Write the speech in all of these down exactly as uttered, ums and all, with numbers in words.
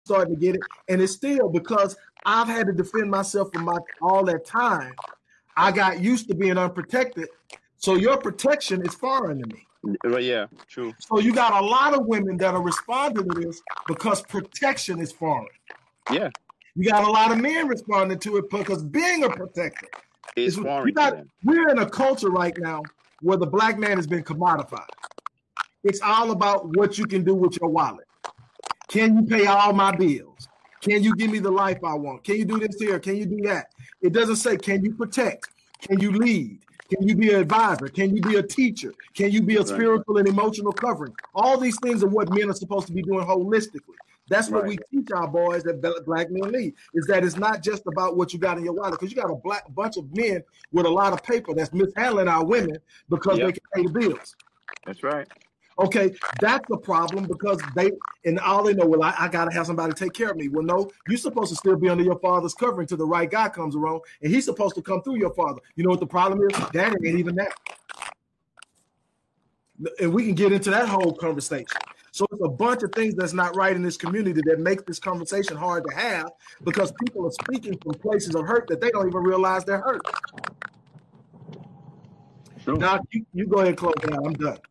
starting to get it, and it's still because I've had to defend myself for my all that time. I got used to being unprotected, so your protection is foreign to me. Well, yeah, true. So you got a lot of women that are responding to this because protection is foreign. Yeah. You got a lot of men responding to it because being a protector is foreign got, to them. We're in a culture right now where the black man has been commodified. It's all about what you can do with your wallet. Can you pay all my bills? Can you give me the life I want? Can you do this here? Can you do that? It doesn't say, can you protect? Can you lead? Can you be an advisor? Can you be a teacher? Can you be a Right. spiritual and emotional covering? All these things are what men are supposed to be doing holistically. That's what Right. we teach our boys that black men lead, is that it's not just about what you got in your wallet, because you got a black bunch of men with a lot of paper that's mishandling our women because Yep. they can pay the bills. That's right. Okay, that's the problem, because they, and all they know, well, I, I got to have somebody to take care of me. Well, no, you're supposed to still be under your father's covering till the right guy comes around, and he's supposed to come through your father. You know what the problem is? Daddy ain't even that. And we can get into that whole conversation. So it's a bunch of things that's not right in this community that make this conversation hard to have, because people are speaking from places of hurt that they don't even realize they're hurt. True. Now, you, you go ahead and close it out. I'm done.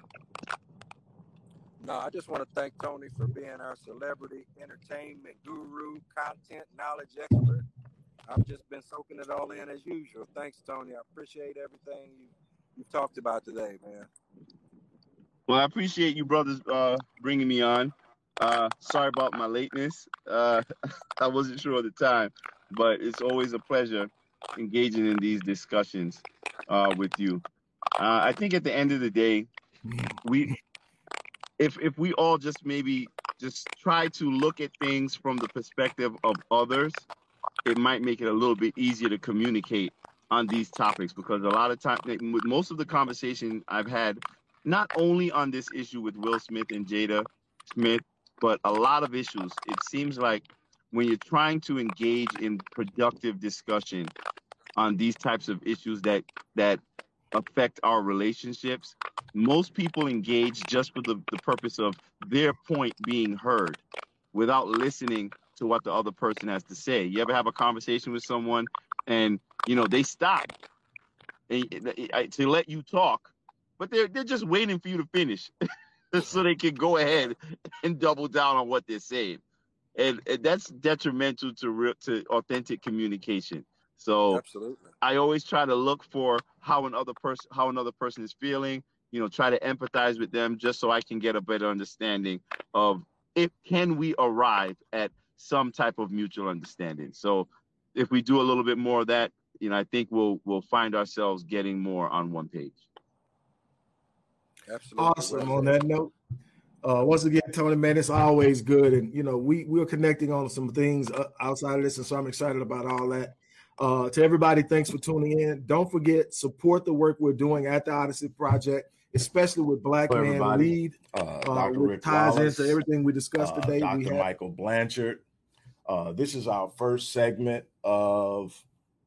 No, I just want to thank Tony for being our celebrity entertainment guru, content knowledge expert. I've just been soaking it all in as usual. Thanks, Tony. I appreciate everything you, you've talked about today, man. Well, I appreciate you brothers uh, bringing me on. Uh, sorry about my lateness. Uh, I wasn't sure at the time, but it's always a pleasure engaging in these discussions uh, with you. Uh, I think at the end of the day, we, if if we all just maybe just try to look at things from the perspective of others, it might make it a little bit easier to communicate on these topics, because a lot of times, with most of the conversation I've had, not only on this issue with Will Smith and Jada Smith, but a lot of issues, it seems like when you're trying to engage in productive discussion on these types of issues that that affect our relationships, most people engage just for the, the purpose of their point being heard without listening to what the other person has to say. You ever have a conversation with someone and, you know, they stop and, to let you talk, but they're, they're just waiting for you to finish so they can go ahead and double down on what they're saying. And, and that's detrimental to real, to authentic communication. So Absolutely. I always try to look for how another person how another person is feeling, you know, try to empathize with them just so I can get a better understanding of if can we arrive at some type of mutual understanding. So if we do a little bit more of that, you know, I think we'll we'll find ourselves getting more on one page. Absolutely. Awesome. On that note, uh, once again, Tony, man, it's always good. And, you know, we, we're connecting on some things outside of this, and so I'm excited about all that. Uh, to everybody, thanks for tuning in. Don't forget, support the work we're doing at the Odyssey Project, especially with Black For Man everybody, Lead, uh, uh, Doctor which Rick ties Wallace, into everything we discussed uh, today. Doctor We have, Michael Blanchard. Uh, this is our first segment of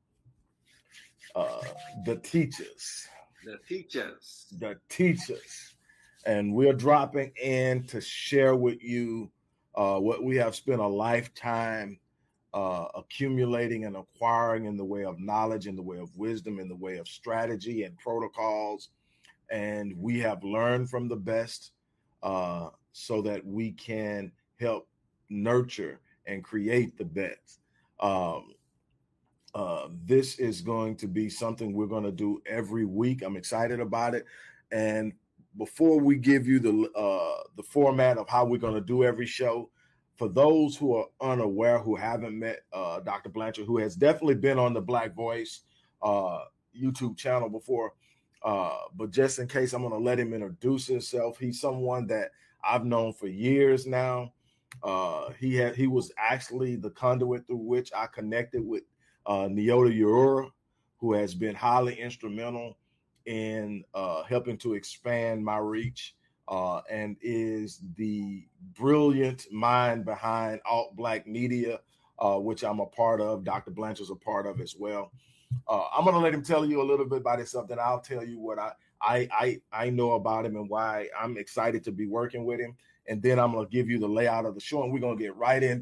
uh, The Teachers. The Teachers. The Teachers. And we're dropping in to share with you uh, what we have spent a lifetime uh, accumulating and acquiring in the way of knowledge, in the way of wisdom, in the way of strategy and protocols. And we have learned from the best uh, so that we can help nurture and create the best. Um, uh, this is going to be something we're going to do every week. I'm excited about it. And before we give you the uh, the format of how we're going to do every show, for those who are unaware, who haven't met uh, Doctor Blanchard, who has definitely been on the Black Voice uh, YouTube channel before, uh, but just in case, I'm going to let him introduce himself. He's someone that I've known for years now. Uh, he had he was actually the conduit through which I connected with uh, Nyota Urora, who has been highly instrumental in uh, helping to expand my reach, uh, and is the brilliant mind behind Alt Black Media, uh, which I'm a part of. Doctor Blanchard's a part of as well. Uh, I'm going to let him tell you a little bit about himself, then I'll tell you what I, I, I, I know about him and why I'm excited to be working with him. and then I'm going to give you the layout of the show, and we're going to get right in